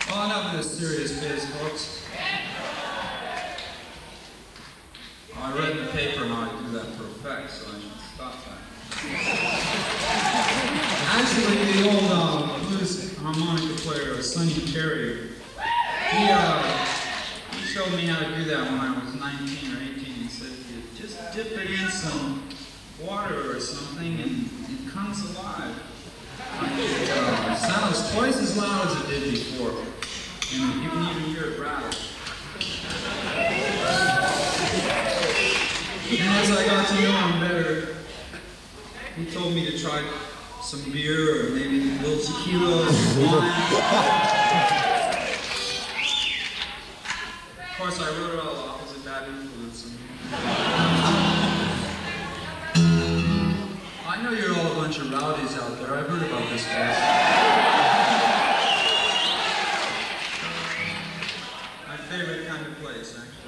Well, enough of this serious biz, folks. I read in the paper how I do that for effect, so I should stop that. Actually, the old blues harmonica player, Sonny Terry, he showed me how to do that when I was 19 or 18. He said, you just dip it in some water or something and it comes alive. It sounds twice as loud as it did before. And you can even hear it rattle. And as I got to know him better, he told me to try some beer or maybe a little tequila or some wine. Of course, I wrote it all off as a bad influence. I know you're all a bunch of rowdies out there. I've heard about this place. My favorite kind of place, actually.